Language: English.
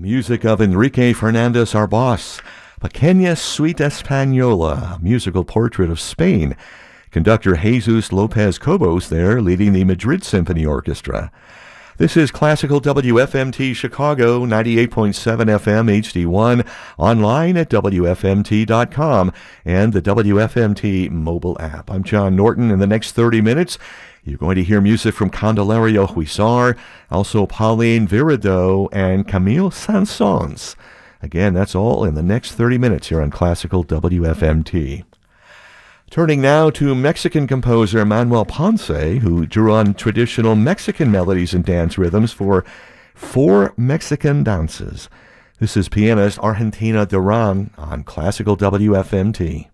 music of Enrique Fernandez Arbós, Pequeña Suite Española, a musical portrait of Spain. Conductor Jesus Lopez Cobos there leading the Madrid Symphony Orchestra. This is Classical WFMT Chicago, 98.7 FM HD1, online at WFMT.com and the WFMT mobile app. I'm John Norton. In the next 30 minutes, you're going to hear music from Candelario Huizar, also Pauline Viardot, and Camille Saint-Saëns. Again, that's all in the next 30 minutes here on Classical WFMT. Turning now to Mexican composer Manuel Ponce, who drew on traditional Mexican melodies and dance rhythms for 4 Mexican dances. This is pianist Argentina Duran on Classical WFMT.